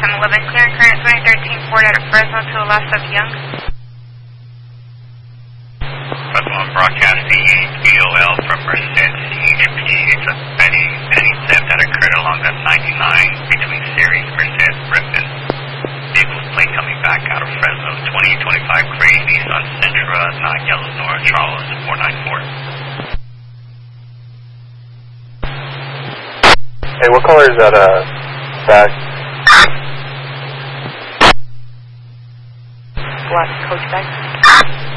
1011, clearing current 2013 Ford out of Fresno to the last of Young. Fresno, I'm broadcasting EOL from Merced CHP. It's a petty theft that occurred along the 99 between Ceres, Merced, Griffin. Vehicle's plate coming back out of Fresno, 2025 Crane, Nissan Sentra, 9 Yellow Nora Charles, 494. Hey, what color is that, bag? Black coach bag.